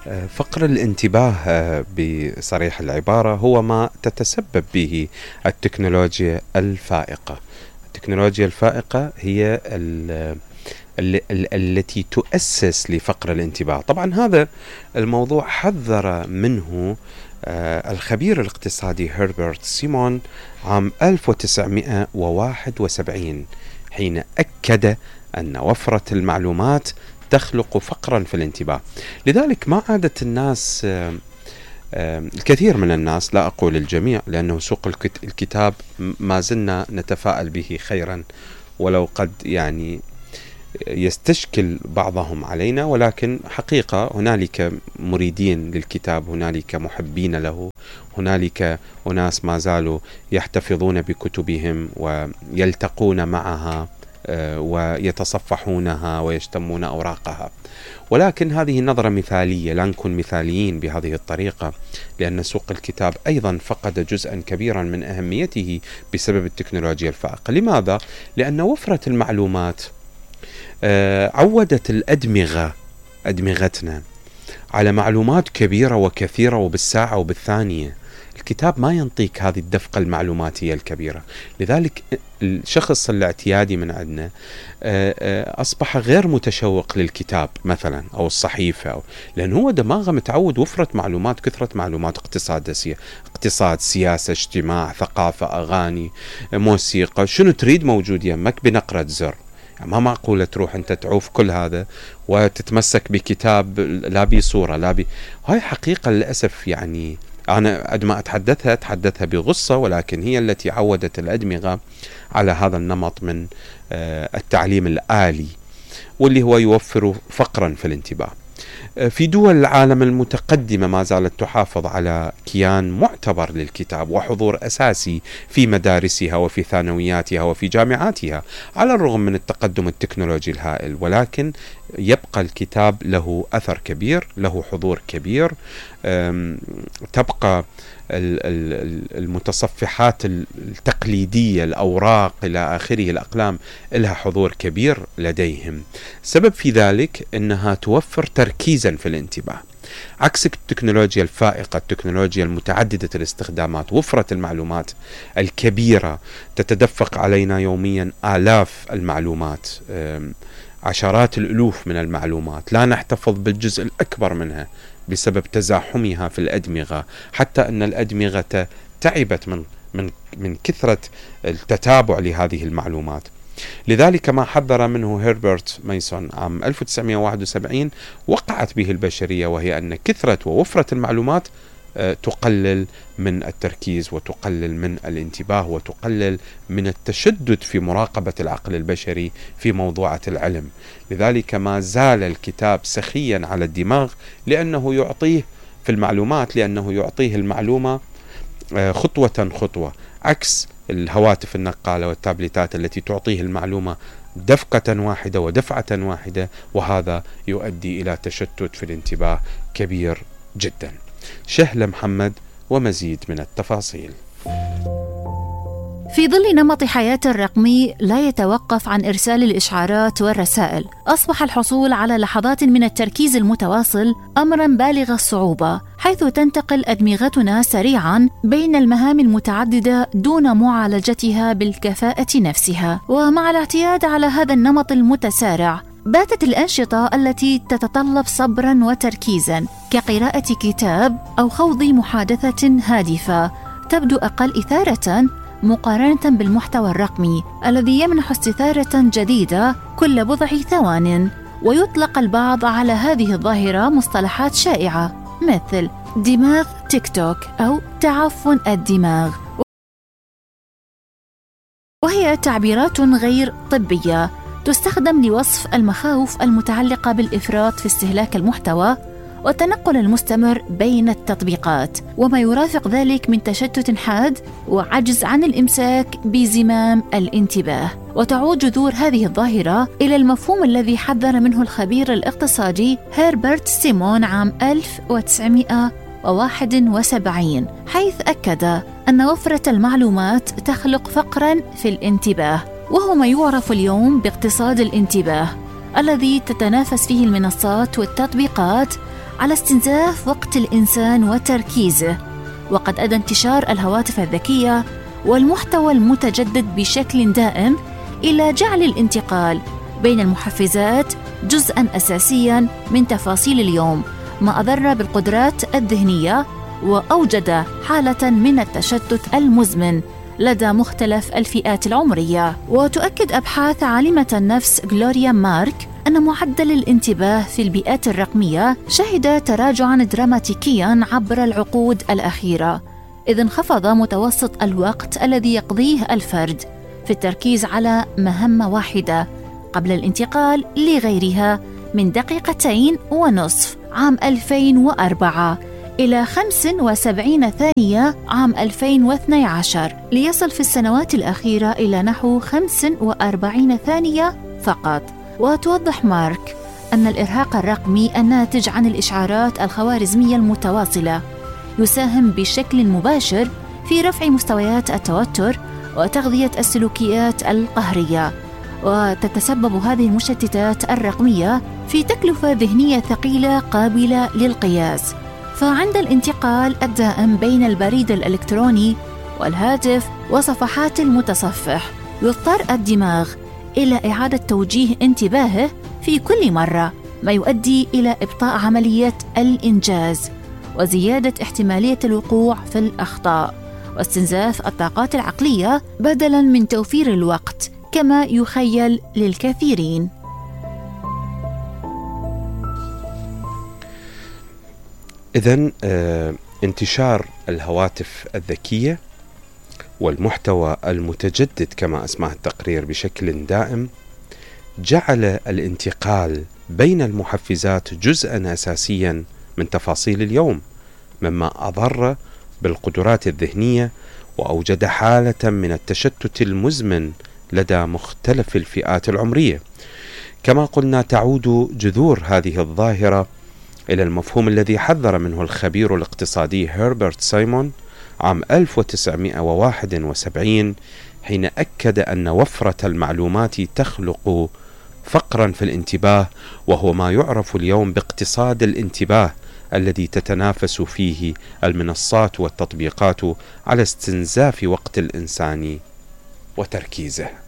فقر الانتباه بصريح العبارة هو ما تتسبب به التكنولوجيا الفائقة. التكنولوجيا الفائقة هي التي تؤسس لفقر الانتباه. طبعا هذا الموضوع حذر منه الخبير الاقتصادي هربرت سيمون عام 1971 حين أكد أن وفرة المعلومات تخلق فقرا في الانتباه. لذلك ما عادت الناس، الكثير من الناس، لا أقول الجميع لأنه سوق الكتاب ما زلنا نتفائل به خيرا، ولو قد يستشكل بعضهم علينا، ولكن حقيقة هنالك مريدين للكتاب، هنالك محبين له، هنالك أناس ما زالوا يحتفظون بكتبهم ويلتقون معها ويتصفحونها ويشتمون أوراقها. ولكن هذه نظرة مثالية، لا نكون مثاليين بهذه الطريقة، لأن سوق الكتاب أيضا فقد جزءا كبيرا من أهميته بسبب التكنولوجيا الفائقة. لماذا؟ لأن وفرة المعلومات عودت أدمغتنا على معلومات كبيرة وكثيرة وبالساعة وبالثانية. الكتاب ما ينطيك هذه الدفقة المعلوماتية الكبيرة، لذلك الشخص الاعتيادي من عندنا أصبح غير متشوق للكتاب مثلا أو الصحيفة، لأنه هو دماغه متعود وفرة معلومات، كثرة معلومات، اقتصاد، سياسة، اجتماع، ثقافة، أغاني، موسيقى، شنو تريد موجود يمك بنقرة زر. ما معقولة تروح أنت تعوف كل هذا وتتمسك بكتاب لا بصورة لا هاي حقيقة للأسف. أنا عندما أتحدثها بغصة، ولكن هي التي عودت الأدمغة على هذا النمط من التعليم الآلي، واللي هو يوفر فقرا في الانتباه. في دول العالم المتقدمة ما زالت تحافظ على كيان معتبر للكتاب وحضور أساسي في مدارسها وفي ثانوياتها وفي جامعاتها، على الرغم من التقدم التكنولوجي الهائل، ولكن يبقى الكتاب له أثر كبير، له حضور كبير. تبقى المتصفحات التقليدية، الأوراق إلى آخره، الأقلام، لها حضور كبير لديهم. سبب في ذلك أنها توفر تركيزا في الانتباه، عكس التكنولوجيا الفائقة، التكنولوجيا المتعددة الاستخدامات، وفرة المعلومات الكبيرة تتدفق علينا يوميا آلاف المعلومات، عشرات الألوف من المعلومات، لا نحتفظ بالجزء الأكبر منها بسبب تزاحمها في الأدمغة، حتى أن الأدمغة تعبت من كثرة التتابع لهذه المعلومات. لذلك ما حذر منه هربرت ميسون عام 1971 وقعت به البشرية، وهي أن كثرة ووفرة المعلومات تقلل من التركيز وتقلل من الانتباه وتقلل من التشدد في مراقبة العقل البشري في موضوعة العلم. لذلك ما زال الكتاب سخيا على الدماغ، لأنه يعطيه في المعلومات، لأنه يعطيه المعلومة خطوة خطوة، عكس الهواتف النقالة والتابلتات التي تعطيه المعلومة دفقة واحدة ودفعة واحدة، وهذا يؤدي إلى تشتت في الانتباه كبير جدا. شهلة محمد ومزيد من التفاصيل. في ظل نمط حياة الرقمي لا يتوقف عن إرسال الإشعارات والرسائل، أصبح الحصول على لحظات من التركيز المتواصل أمراً بالغ الصعوبة، حيث تنتقل أدمغتنا سريعاً بين المهام المتعددة دون معالجتها بالكفاءة نفسها. ومع الاعتياد على هذا النمط المتسارع، باتت الأنشطة التي تتطلب صبراً وتركيزاً كقراءة كتاب أو خوض محادثة هادفة تبدو أقل إثارة مقارنة بالمحتوى الرقمي الذي يمنح استثارة جديدة كل بضع ثوان. ويطلق البعض على هذه الظاهرة مصطلحات شائعة مثل دماغ تيك توك أو تعفن الدماغ، وهي تعبيرات غير طبية تستخدم لوصف المخاوف المتعلقة بالإفراط في استهلاك المحتوى والتنقل المستمر بين التطبيقات، وما يرافق ذلك من تشتت حاد وعجز عن الإمساك بزمام الانتباه. وتعود جذور هذه الظاهرة إلى المفهوم الذي حذر منه الخبير الاقتصادي هربرت سيمون عام 1971، حيث أكد أن وفرة المعلومات تخلق فقراً في الانتباه، وهو ما يعرف اليوم باقتصاد الانتباه، الذي تتنافس فيه المنصات والتطبيقات على استنزاف وقت الإنسان وتركيزه، وقد أدى انتشار الهواتف الذكية والمحتوى المتجدد بشكل دائم إلى جعل الانتقال بين المحفزات جزءاً أساسياً من تفاصيل اليوم، ما أضر بالقدرات الذهنية وأوجد حالة من التشتت المزمن لدى مختلف الفئات العمرية. وتؤكد أبحاث عالمة النفس غلوريا مارك أن معدل الانتباه في البيئات الرقمية شهد تراجعاً دراماتيكياً عبر العقود الأخيرة، إذ انخفض متوسط الوقت الذي يقضيه الفرد في التركيز على مهمة واحدة قبل الانتقال لغيرها من 2.5 دقائق عام 2004 إلى 75 ثانية عام 2012، ليصل في السنوات الأخيرة إلى نحو 45 ثانية فقط. وتوضح مارك أن الإرهاق الرقمي الناتج عن الإشعارات الخوارزمية المتواصلة يساهم بشكل مباشر في رفع مستويات التوتر وتغذية السلوكيات القهرية، وتتسبب هذه المشتتات الرقمية في تكلفة ذهنية ثقيلة قابلة للقياس. فعند الانتقال الدائم بين البريد الإلكتروني والهاتف وصفحات المتصفح، يضطر الدماغ إلى إعادة توجيه انتباهه في كل مرة، ما يؤدي إلى إبطاء عملية الإنجاز وزيادة احتمالية الوقوع في الأخطاء واستنزاف الطاقات العقلية بدلاً من توفير الوقت كما يخيل للكثيرين. إذن انتشار الهواتف الذكية والمحتوى المتجدد كما أسماه التقرير بشكل دائم جعل الانتقال بين المحفزات جزءاً أساسياً من تفاصيل اليوم، مما أضر بالقدرات الذهنية وأوجد حالة من التشتت المزمن لدى مختلف الفئات العمرية. كما قلنا، تعود جذور هذه الظاهرة إلى المفهوم الذي حذر منه الخبير الاقتصادي هربرت سايمون عام 1971 حين أكد أن وفرة المعلومات تخلق فقرا في الانتباه، وهو ما يعرف اليوم باقتصاد الانتباه الذي تتنافس فيه المنصات والتطبيقات على استنزاف وقت الإنسان وتركيزه.